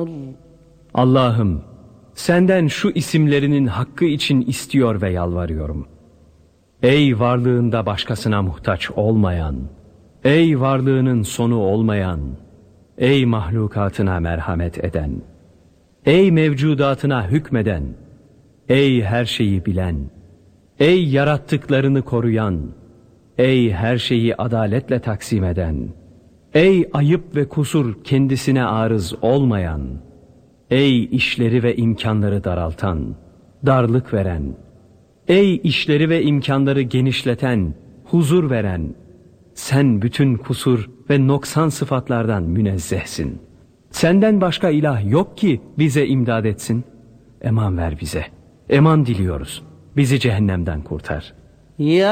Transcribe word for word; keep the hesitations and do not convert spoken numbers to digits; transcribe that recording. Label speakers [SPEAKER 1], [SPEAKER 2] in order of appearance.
[SPEAKER 1] أكبر.
[SPEAKER 2] Allah'ım, senden şu isimlerinin hakkı için istiyor ve yalvarıyorum. Ey varlığında başkasına muhtaç olmayan, ey varlığının sonu olmayan, ey mahlukatına merhamet eden, ey mevcudatına hükmeden, ey her şeyi bilen, ey yarattıklarını koruyan, ey her şeyi adaletle taksim eden, ey ayıp ve kusur kendisine arız olmayan, ey işleri ve imkanları daraltan, darlık veren, ey işleri ve imkanları genişleten, huzur veren, sen bütün kusur ve noksan sıfatlardan münezzehsin. Senden başka ilah yok ki bize imdad etsin. Eman ver bize, eman diliyoruz, bizi cehennemden kurtar.
[SPEAKER 1] Ya